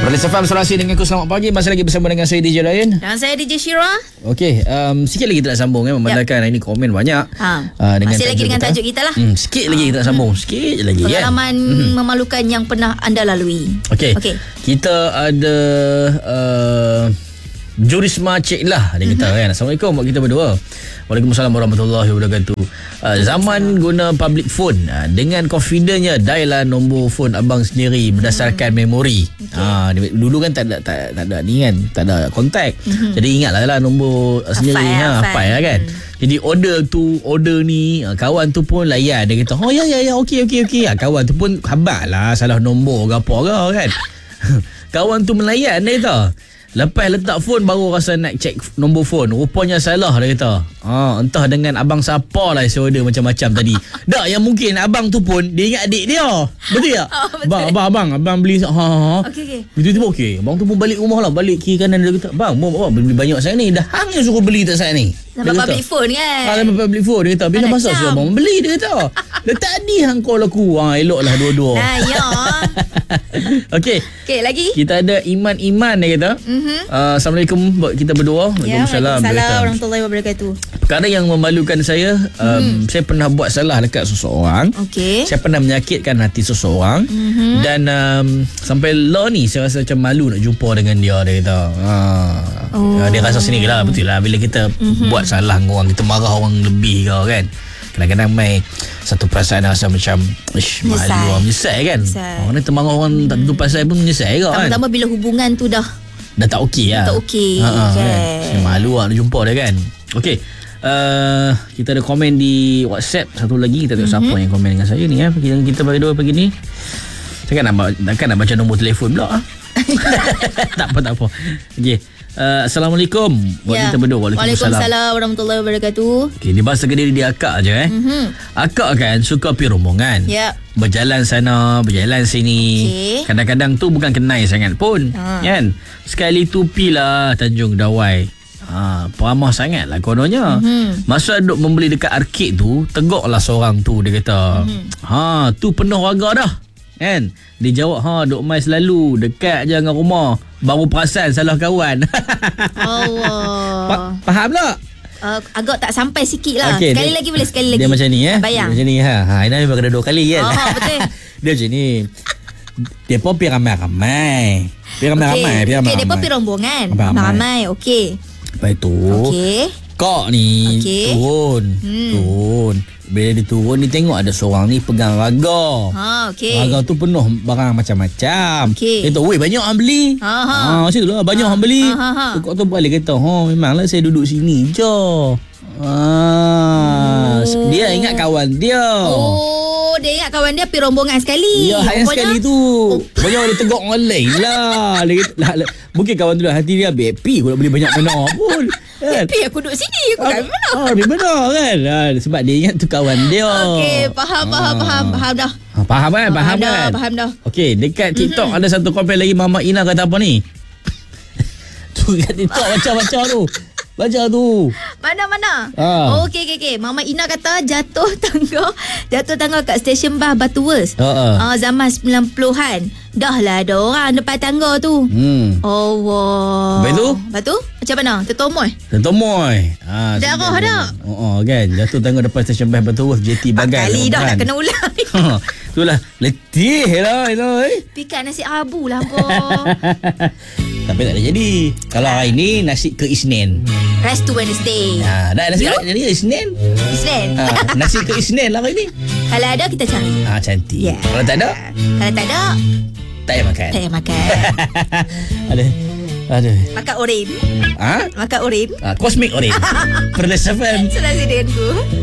Perlis FM Selasi dengan aku. Selamat pagi. Masih lagi bersama dengan saya DJ Ryan. Dan saya DJ Shira. Okey, sikit lagi kita nak sambung memandangkan ini komen banyak. Dengan masih lagi dengan tajuk kita lah. Sikit lagi kita nak sambung. Sikit lagi pengalaman memalukan yang pernah anda lalui. Okey. Kita ada Jurisma Cik Lah dia kata kan. Assalamualaikum buat kita berdua. Waalaikumsalam warahmatullahi wabarakatuh. Zaman guna public phone, dengan confidentnya dial lah nombor phone abang sendiri berdasarkan memori. Dulu kan tak ada ni kan, tak ada kontak. Jadi ingatlah nombor sendiri, hafal lah kan. Jadi order ni kawan tu pun layan, dia kata, "Oh ya okey." Kawan tu pun khabar lah salah nombor ke apa ke kan. Kawan tu melayan, dia kata. Lepas letak phone baru rasa nak check nombor phone. Rupanya salah, dia kata. Entah dengan abang siapa lah saya order macam-macam tadi. Tak, yang mungkin abang tu pun dia ingat adik dia. Betul tak? Abang beli. Okey. Tiba-tiba okey. Abang tu pun balik rumah lah. Balik kiri kanan, dia kata, "Bang, beli banyak sangat ni. Dah hang yang suruh beli tak sangat ni." Dapat public phone kan? Dapat public phone. Dia kata, "Bila masa suruh abang beli?" Dia kata. "Dah tadi hang call aku." Eloklah dua-dua. Ya. Okey. Okey, lagi. Kita ada Iman dia kata. Assalamualaikum buat kita berdua. Waalaikumsalam warahmatullahi wabarakatuh. Perkara yang memalukan saya, saya pernah buat salah dekat seseorang. Okey. Saya pernah menyakitkan hati seseorang. Dan sampai lah ni saya rasa macam malu nak jumpa dengan dia kata. Dia rasa sendiri lah. Betul lah, bila kita buat salah dengan orang, kita marah orang lebih ke kan, kadang-kadang mai satu perasaan rasa macam malu, menyesal kan. Orang ni termarah orang tak tentu pasal pun menyesal ke kan. Tambah bila hubungan tu dah tak okey lah. Tak okey kan. Malu lah nak jumpa dia kan. Okey. Kita ada komen di WhatsApp satu lagi. Kita tengok siapa yang komen dengan saya ni. Kita berdua pagi ni. Saya takkan nak baca nombor telefon pula. Tak apa. Okey. Assalamualaikum buat kita berdua. Waalaikumsalam warahmatullahi wabarakatuh. Okey, dia bahasa diri dia akak je Akak kan suka pergi rombongan. Berjalan sana, berjalan sini. Kadang-kadang tu bukan kenal sangat pun kan. Sekali tu pilah Tanjung Dawai. Peramah sangat lah kononnya. Masa duk membeli dekat arcade tu, tegaklah seorang tu, dia kata, tu penuh warga dah kan. Dia jawab, duk mai selalu dekat je dengan rumah, baru perasan salah kawan. Allah. Faham tak? Agak tak sampai sikit lah. Sekali lagi boleh, sekali lagi. Dia macam ni bayang. Macam ni Ini memang kena 2 kali kan. Betul. Dia macam ni. Dia pun pergi ramai-ramai. Dia pun pergi rombongan ramai. Okey. Lepas tu kak ni turun. Bila dia turun, dia tengok ada seorang ni pegang raga. Raga tu penuh barang macam-macam. Dia tahu, weh, banyak orang beli. Macam tu lah, banyak orang beli. Kak tu balik kata, memanglah saya duduk sini je. Dia ingat kawan dia. Dia ingat kawan dia pergi rombongan sekali. Ya, hanya sekali tu. Banyak dia tegak orang lain lah. Mungkin kawan tu lah, hati dia happy aku nak beli banyak benar pun. Happy aku duduk sini, aku tak benar. Lebih benar kan. Sebab dia ingat tu kawan dia. Okey, faham dah. Faham kan? Faham dah. Okey, dekat TikTok ada satu komen lagi. Mama Ina kata apa ni? Tu kat TikTok macam-macam tu. Baca tu. Mana? Okey. Mama Ina kata jatuh tangga kat stesen bas Batu-Wers. Zaman 90-an. Dah lah ada orang depan tangga tu. Allah. Lepas tu macam mana? Tertomoy. Darah tak? Kan. Jatuh tangga depan stesen bas Batu-Wers, JT Bagai. Kali dah nak kena ulang. Itulah. Letih lah. Pikat nasi abu lah apa. Tapi tak ada jadi. Kalau hari ni nasi ke Isnin. Rest to Wednesday. Dah nasi hari ni Isnin. Nasi ke Isnin lah hari ni. Kalau ada kita cari. Cantik. Kalau tak ada? Tak payah makan. Aduh. Makan oren. Makan oren. Cosmic oren. Perlis FM. Selasi denganku.